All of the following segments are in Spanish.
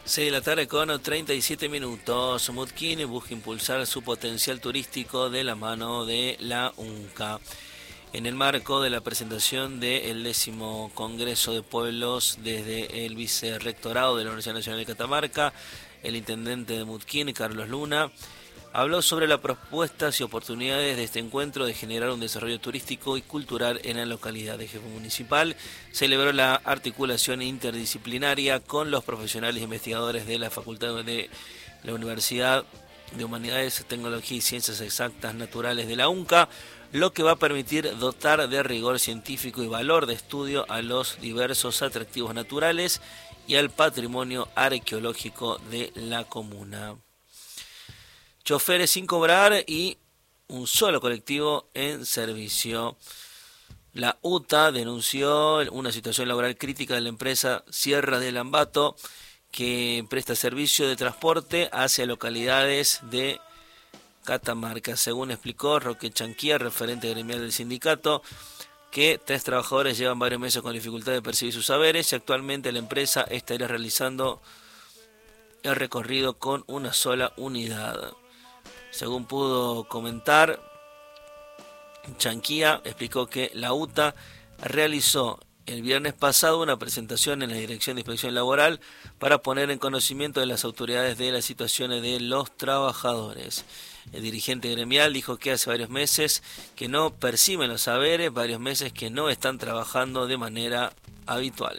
6 de la tarde con 37 minutos. Mutquín busca impulsar su potencial turístico de la mano de la UNCA. En el marco de la presentación del 10º Congreso de Pueblos desde el Vicerrectorado de la Universidad Nacional de Catamarca, el intendente de Mutquín, Carlos Luna, habló sobre las propuestas y oportunidades de este encuentro de generar un desarrollo turístico y cultural en la localidad. De jefe municipal celebró la articulación interdisciplinaria con los profesionales e investigadores de la Facultad de la Universidad de Humanidades, Tecnología y Ciencias Exactas Naturales de la UNCA, lo que va a permitir dotar de rigor científico y valor de estudio a los diversos atractivos naturales y al patrimonio arqueológico de la comuna. Choferes sin cobrar y un solo colectivo en servicio. La UTA denunció una situación laboral crítica de la empresa Sierra del Ambato, que presta servicio de transporte hacia localidades de Catamarca. Según explicó Roque Chanquía, referente gremial del sindicato, que 3 trabajadores llevan varios meses con dificultad de percibir sus saberes y actualmente la empresa estaría realizando el recorrido con una sola unidad. Según pudo comentar, Chanquía explicó que la UTA realizó el viernes pasado una presentación en la Dirección de Inspección Laboral para poner en conocimiento de las autoridades de las situaciones de los trabajadores. El dirigente gremial dijo que hace varios meses que no perciben los saberes, varios meses que no están trabajando de manera habitual.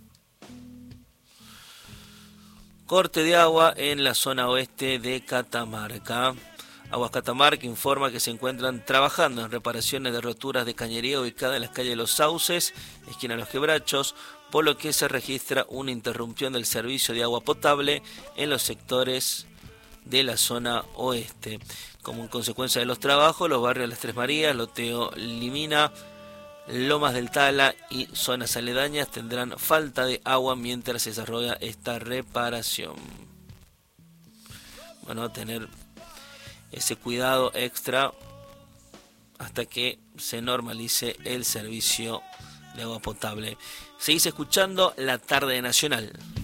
Corte de agua en la zona oeste de Catamarca. Aguas Catamarca informa que se encuentran trabajando en reparaciones de roturas de cañería ubicada en las calles Los Sauces, esquina Los Quebrachos, por lo que se registra una interrupción del servicio de agua potable en los sectores de la zona oeste. Como consecuencia de los trabajos, los barrios Las Tres Marías, Loteo Limina, Lomas del Tala y zonas aledañas tendrán falta de agua mientras se desarrolla esta reparación. Bueno, a tener ese cuidado extra hasta que se normalice el servicio de agua potable. Seguís escuchando La Tarde Nacional.